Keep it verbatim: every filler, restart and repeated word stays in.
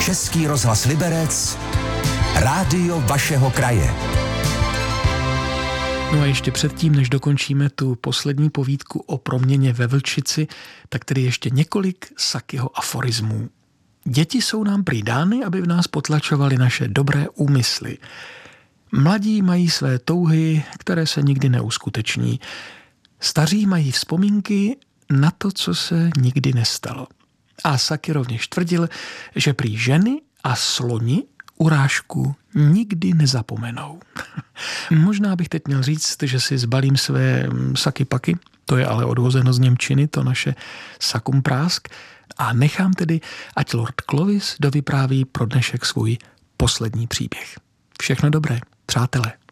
Český rozhlas Liberec, rádio vašeho kraje. No a ještě předtím, než dokončíme tu poslední povídku o proměně ve vlčici, tak tedy ještě několik Sakyho aforismů. Děti jsou nám prý dány, aby v nás potlačovaly naše dobré úmysly. Mladí mají své touhy, které se nikdy neuskuteční. Staří mají vzpomínky na to, co se nikdy nestalo. A Saky rovněž tvrdil, že prý ženy a sloni urážku nikdy nezapomenou. Možná bych teď měl říct, že si zbalím své saky paky, to je ale odhozeno z němčiny, to naše sakum prásk, a nechám tedy, ať Lord Clovis dovypráví pro dnešek svůj poslední příběh. Všechno dobré, přátelé.